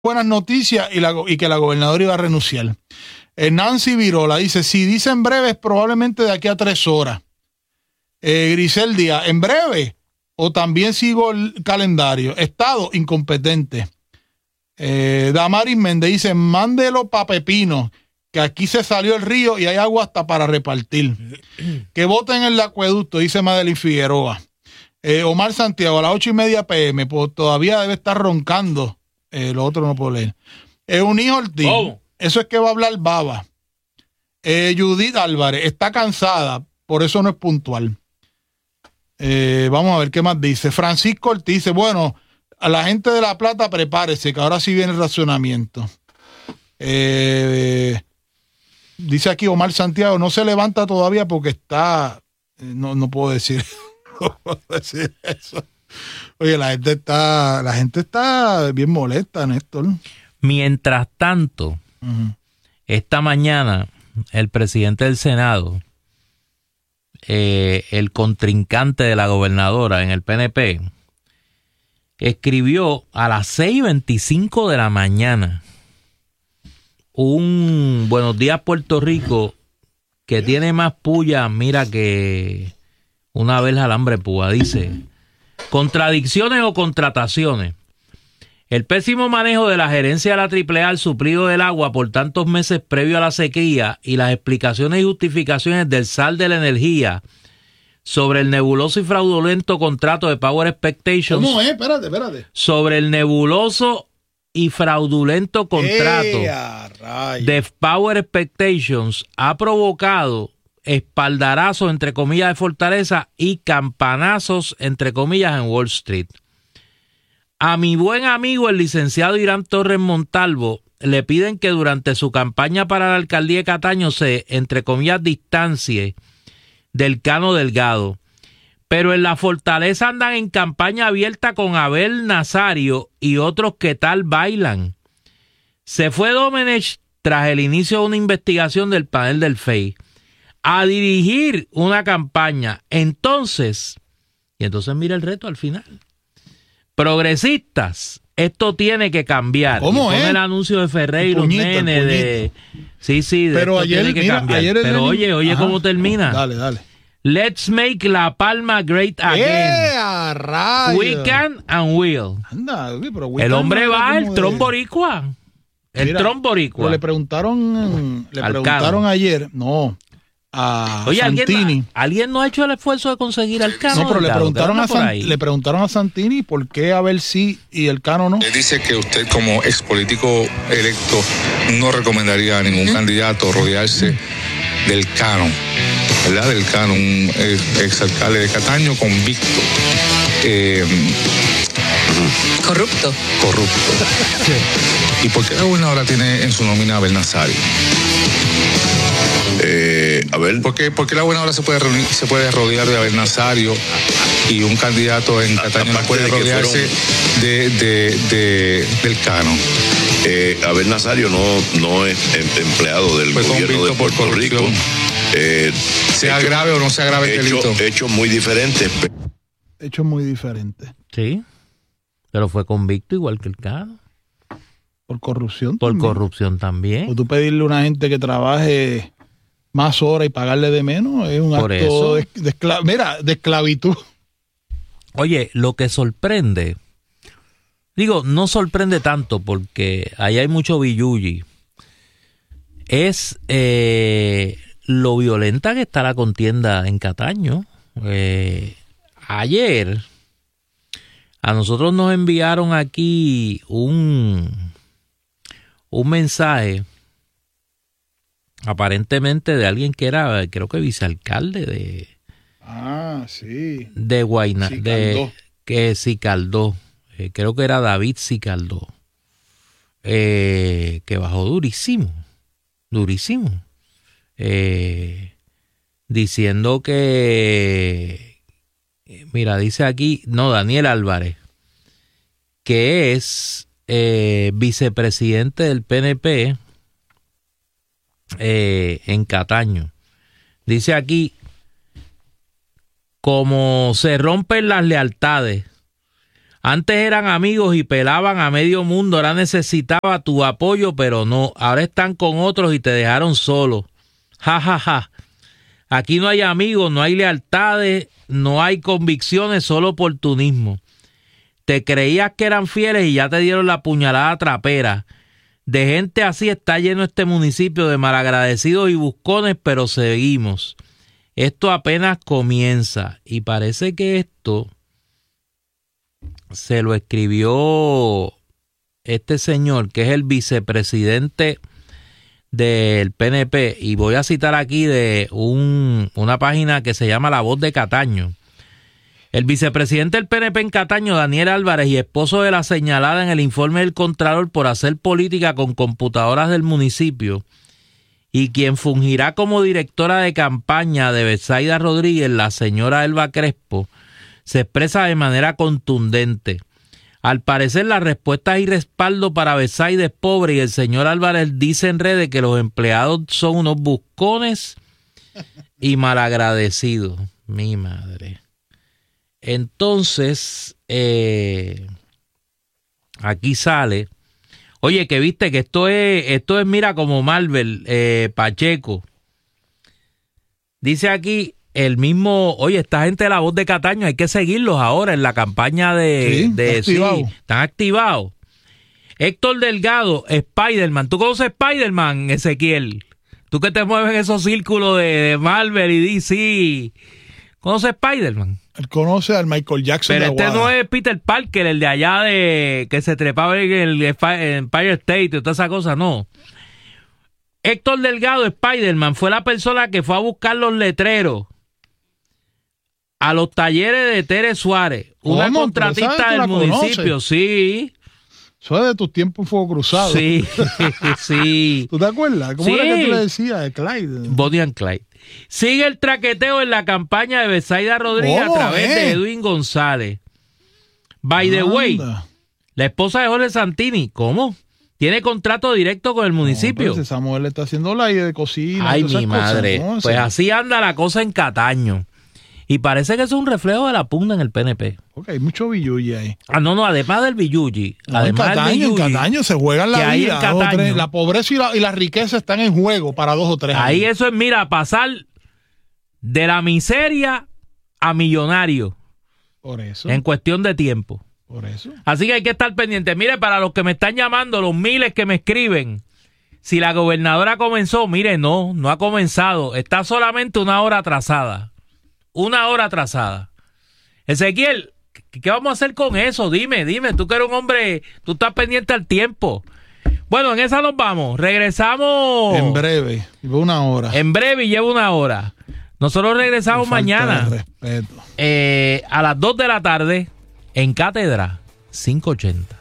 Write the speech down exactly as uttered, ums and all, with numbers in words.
buenas noticias y, la, y que la gobernadora iba a renunciar. Eh, Nancy Virola dice, si dice en breve es probablemente de aquí a tres horas. Eh, Grisel Díaz, en breve o también sigo el calendario. Estado incompetente. Eh, Damaris Méndez dice, mándelo pa' Pepino, que aquí se salió el río y hay agua hasta para repartir. Que voten en el acueducto, dice Madeline Figueroa. Eh, Omar Santiago, a las ocho y media pm, pues todavía debe estar roncando. Eh, lo otro no puedo leer. Eh, un hijo Ortiz, oh. Eso es que va a hablar baba. Eh, Judith Álvarez, está cansada, por eso no es puntual. Eh, vamos a ver qué más dice. Francisco Ortiz dice, bueno, a la gente de La Plata prepárese, que ahora sí viene el racionamiento. Eh, dice aquí Omar Santiago, no se levanta todavía porque está, eh, no, no puedo decir, no puedo decir eso. Oye, la gente está, la gente está bien molesta, Néstor. Mientras tanto, uh-huh. esta mañana el presidente del Senado, eh, el contrincante de la gobernadora en el P N P, escribió a las seis y veinticinco de la mañana un Buenos Días Puerto Rico que tiene más puya, mira, que una vez alambre púa. Dice, contradicciones o contrataciones. El pésimo manejo de la gerencia de la triple A al suplido del agua por tantos meses previo a la sequía y las explicaciones y justificaciones del S A L de la energía sobre el nebuloso y fraudulento contrato de Power Expectations. ¿Cómo es? Espérate, espérate. Sobre el nebuloso y fraudulento contrato de Power Expectations ha provocado espaldarazos, entre comillas, de Fortaleza y campanazos, entre comillas, en Wall Street. A mi buen amigo, el licenciado Irán Torres Montalvo, le piden que durante su campaña para la alcaldía de Cataño se, entre comillas, distancie del Cano Delgado. Pero en la Fortaleza andan en campaña abierta con Abel Nazario y otros que tal bailan. Se fue Domenech tras el inicio de una investigación del panel del F E I a dirigir una campaña. Entonces, y entonces mira el reto al final. Progresistas, esto tiene que cambiar. ¿Cómo es? El anuncio de Ferreira, nene de... Sí, sí, de pero esto ayer, tiene que mira, cambiar. Ayer pero el... oye, oye, Ajá. ¿Cómo termina? Dale, dale. Let's make La Palma great again. ¡Eh, rayos! We can and will. Anda, pero el hombre va, el tron boricua. El Mira, tron boricua. Le preguntaron, le Al preguntaron Cano. ayer, no, a Oye, Santini. ¿alguien, ¿alguien no ha hecho el esfuerzo de conseguir al Cano? No, pero le Delgado? preguntaron, a por San, ahí. le preguntaron a Santini por qué Abel sí y el Cano no. Él dice que usted, como ex político electo, no recomendaría a ningún ¿Mm? candidato rodearse ¿Mm? del Cano, ¿verdad? Del Cano, un ex alcalde de Cataño convicto. Eh, corrupto. Corrupto. ¿Y por qué la gobernadora tiene en su nómina a Abel Nazario? Eh, a ver. ¿Por qué, por qué la gobernadora se puede reunir, se puede rodear de Abel Nazario y un candidato en Cataño no puede rodearse fueron... de, de, de, del Cano? Eh, Abel Nazario no, no es empleado del Fue gobierno de Puerto por Rico. Eh, sea hecho, grave o no sea grave el delito. Hechos muy diferentes. Hechos muy diferentes. Sí, pero fue convicto igual que el Cano. Por corrupción Por también. corrupción también. O tú pedirle a una gente que trabaje más horas y pagarle de menos es un Por acto eso. de, de, esclav- mira, de esclavitud. Oye, lo que sorprende, digo, no sorprende tanto porque ahí hay mucho billulli, es eh, lo violenta que está la contienda en Cataño. Eh, ayer a nosotros nos enviaron aquí un, un mensaje aparentemente de alguien que era, creo que vicealcalde de... Ah, sí. De Guayna, Cicaldó. de que Cicaldó, eh, creo que era David Cicaldó, eh, que bajó durísimo, durísimo, eh, diciendo que, mira, dice aquí, no, Daniel Álvarez, que es eh, vicepresidente del P N P eh, en Cataño, dice aquí, como se rompen las lealtades, Antes eran amigos y pelaban a medio mundo, ahora necesitaba tu apoyo, pero no. Ahora están con otros y te dejaron solo. Ja, ja, ja. Aquí no hay amigos, no hay lealtades, no hay convicciones, solo oportunismo. Te creías que eran fieles y ya te dieron la puñalada trapera. De gente así está lleno este municipio, de malagradecidos y buscones, pero seguimos. Esto apenas comienza. Y parece que esto se lo escribió este señor, que es el vicepresidente del P N P, y voy a citar aquí de un, una página que se llama La Voz de Cataño. El vicepresidente del P N P en Cataño, Daniel Álvarez, y esposo de la señalada en el informe del Contralor por hacer política con computadoras del municipio, y quien fungirá como directora de campaña de Betsaida Rodríguez, la señora Elba Crespo, se expresa de manera contundente. Al parecer, la respuesta y respaldo para Betsaida es pobre, y el señor Álvarez dice en redes que los empleados son unos buscones y malagradecidos. Mi madre. Entonces, eh, aquí sale, oye, que viste que esto es, esto es, mira, como Marvel, eh, Pacheco. Dice aquí el mismo, oye, esta gente de La Voz de Cataño, hay que seguirlos ahora en la campaña de... Sí, de activado. sí, están activados. Héctor Delgado, Spider-Man. ¿Tú conoces Spider-Man, Ezequiel? Tú que te mueves en esos círculos de, de Marvel y D C. ¿Conoces Spider-Man? Él conoce al Michael Jackson. Pero de este Aguada. no es Peter Parker, el de allá de que se trepaba en el Empire State y toda esa cosa, no. Héctor Delgado, Spider-Man, fue la persona que fue a buscar los letreros a los talleres de Tere Suárez, una ¿Cómo? contratista ¿Tú del la municipio, conoces? sí. Eso es de tus tiempos en Fuego Cruzado. Sí, sí. ¿Tú te acuerdas? ¿Cómo Sí. era que tú le decías? De Clyde. Bonnie and Clyde. Sigue el traqueteo en la campaña de Betsaida Rodríguez a ¿Cómo, través eh? de Edwin González. By the way, Anda. la esposa de Jorge Santini, ¿cómo? Tiene contrato directo con el municipio. No, pues esa mujer le está haciendo la idea de cocina. Ay, y todas mi esas cosas, madre. ¿no? Pues Eso- así anda la cosa en Cataño. Y parece que es un reflejo de la pugna en el P N P. Ok, hay mucho billuyi ahí. Ah, no, no, además del billuyi. No, en Además del Cataño, en billuyi, Cataño se juegan que la hay vida. en dos o Cataño. tres. La pobreza y la, y la riqueza están en juego para dos o tres ahí años. eso es, mira, pasar de la miseria a millonario Por eso. en cuestión de tiempo. Por eso. Así que hay que estar pendiente. Mire, para los que me están llamando, los miles que me escriben, si la gobernadora comenzó, mire, no, no ha comenzado. Está solamente una hora atrasada. Una hora atrasada. Ezequiel, ¿qué vamos a hacer con eso? Dime, dime, tú que eres un hombre, tú estás pendiente al tiempo. Bueno, en esa nos vamos. Regresamos. En breve. Lleva una hora. En breve y lleva una hora. Nosotros regresamos Falta mañana de respeto. eh, a las dos de la tarde en Cátedra cinco ochenta.